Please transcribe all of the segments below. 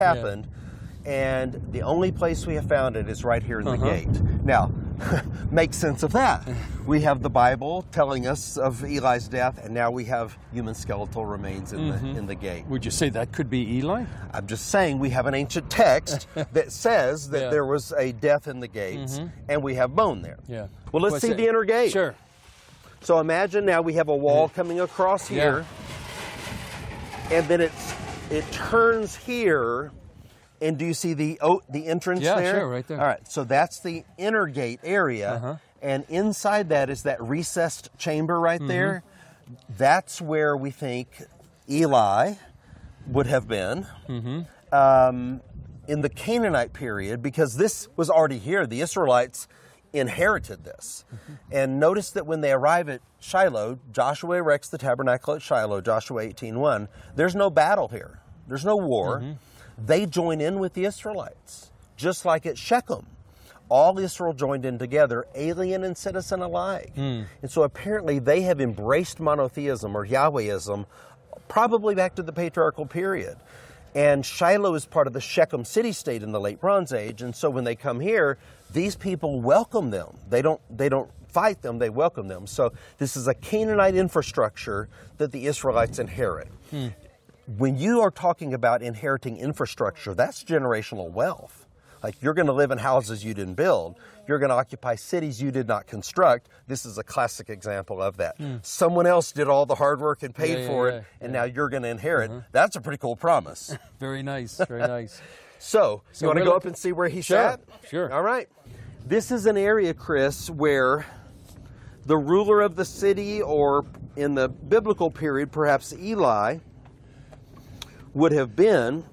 happened. And the only place we have found it is right here in the gate. Now, make sense of that. We have the Bible telling us of Eli's death, and now we have human skeletal remains in the gate. Would you say that could be Eli? I'm just saying we have an ancient text that says that there was a death in the gates, and we have bone there. Yeah. Well, let's see the inner gate. Sure. So imagine now we have a wall coming across here, and then it turns here. And do you see the entrance there? Yeah, sure, right there. All right, so that's the inner gate area, and inside that is that recessed chamber right there. That's where we think Eli would have been in the Canaanite period, because this was already here. The Israelites inherited this. And notice that when they arrive at Shiloh, Joshua erects the tabernacle at Shiloh, Joshua 18:1. There's no battle here. There's no war. They join in with the Israelites, just like at Shechem. All Israel joined in together, alien and citizen alike. And so apparently they have embraced monotheism or Yahwehism probably back to the patriarchal period. And Shiloh is part of the Shechem city-state in the late Bronze Age, and so when they come here, these people welcome them. They don't fight them, they welcome them. So this is a Canaanite infrastructure that the Israelites inherit. When you are talking about inheriting infrastructure, that's generational wealth. Like, you're going to live in houses you didn't build. You're going to occupy cities you did not construct. This is a classic example of that. Someone else did all the hard work and paid for it, and now you're going to inherit. That's a pretty cool promise. Very nice, very nice. So you want to go up and see where he sat? Sure. All right. This is an area, Chris, where the ruler of the city, or in the biblical period, perhaps Eli, would have been,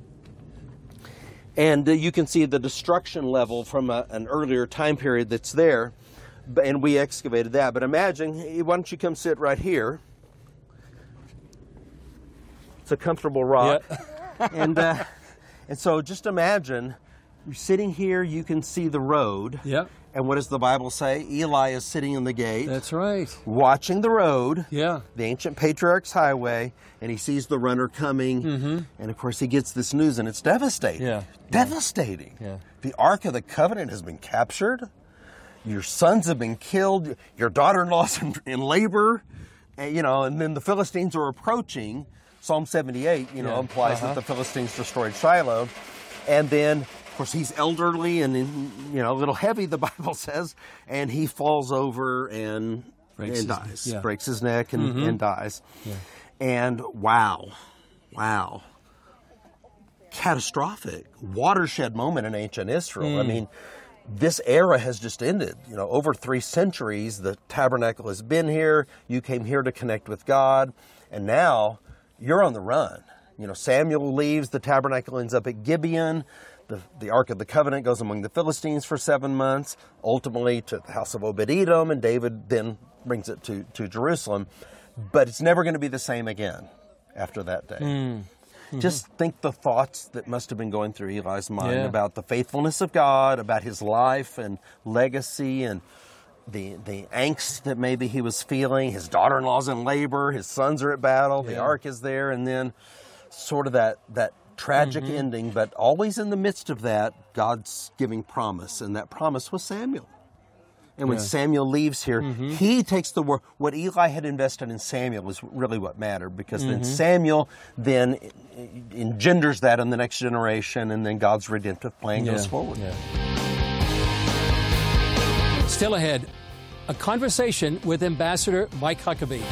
and you can see the destruction level from an earlier time period that's there, and we excavated that. But imagine, why don't you come sit right here? It's a comfortable rock. And so just imagine, you're sitting here, you can see the road. And what does the Bible say? Eli is sitting in the gate. That's right. Watching the road. The ancient patriarch's highway, and he sees the runner coming. And of course he gets this news, and it's devastating. Devastating. The Ark of the Covenant has been captured. Your sons have been killed. Your daughter-in-law's in labor. And then the Philistines are approaching. Psalm 78, implies that the Philistines destroyed Shiloh. And then, of course, he's elderly and a little heavy, the Bible says, and he falls over and dies. Breaks his neck and dies. And wow, catastrophic watershed moment in ancient Israel. I mean, this era has just ended. Over 3 centuries, the tabernacle has been here. You came here to connect with God, and now you're on the run. Samuel leaves, the tabernacle ends up at Gibeon. The Ark of the Covenant goes among the Philistines for 7 months, ultimately to the house of Obed-Edom, and David then brings it to Jerusalem. But it's never going to be the same again after that day. Just think the thoughts that must have been going through Eli's mind about the faithfulness of God, about his life and legacy, and the angst that maybe he was feeling. His daughter-in-law's in labor, his sons are at battle, the Ark is there, and then sort of that tragic ending, but always in the midst of that, God's giving promise, and that promise was Samuel. And when Samuel leaves here, he takes the work. What Eli had invested in Samuel was really what mattered, because then Samuel then engenders that in the next generation, and then God's redemptive plan goes forward. Still ahead, a conversation with Ambassador Mike Huckabee.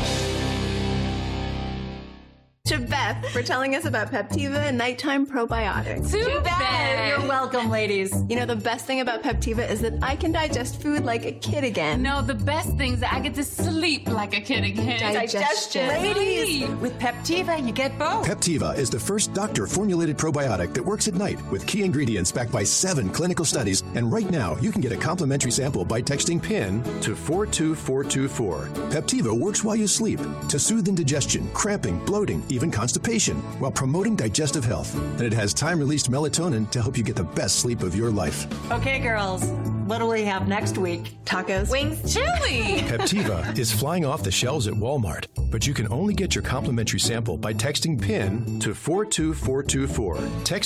To Beth for telling us about Peptiva and nighttime probiotics. To Beth! You're welcome, ladies. The best thing about Peptiva is that I can digest food like a kid again. No, the best thing is that I get to sleep like a kid again. Digestion. Ladies! With Peptiva, you get both. Peptiva is the first doctor-formulated probiotic that works at night with key ingredients backed by 7 clinical studies. And right now, you can get a complimentary sample by texting PIN to 42424. Peptiva works while you sleep to soothe indigestion, cramping, bloating, even constipation. patient while promoting digestive health. And it has time-released melatonin to help you get the best sleep of your life. Okay, girls, what do we have next week? Tacos. Wings. Chili. Peptiva is flying off the shelves at Walmart, but you can only get your complimentary sample by texting PIN to 42424. Text